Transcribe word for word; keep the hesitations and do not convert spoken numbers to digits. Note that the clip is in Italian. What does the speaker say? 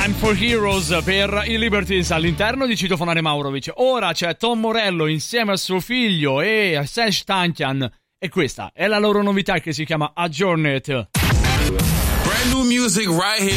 Time for Heroes per i Libertines all'interno di Citofonare Maurovic. Ora c'è Tom Morello insieme a suo figlio e a Serj Tankian e questa è la loro novità che si chiama Adjourned. Brand new music right here.